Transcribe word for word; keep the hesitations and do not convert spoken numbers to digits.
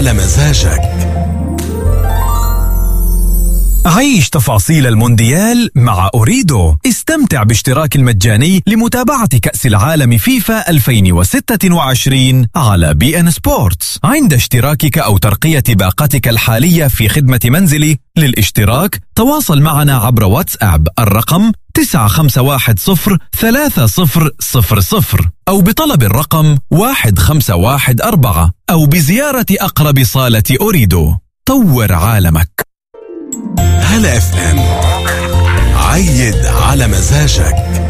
على مزاجك. عيش تفاصيل المونديال مع أوريدو. استمتع باشتراك المجاني لمتابعة كأس العالم فيفا ألفين وستة وعشرين على بي إن سبورتس عند اشتراكك أو ترقية باقتك الحالية في خدمة منزلي. للاشتراك تواصل معنا عبر واتساب الرقم تسعة خمسة واحد صفر ثلاثة صفر صفر صفر أو بطلب الرقم واحد خمسة واحد أربعة أو بزيارة أقرب صالة أوريدو. طور عالمك. هلا اف ام. عيد على مزاجك.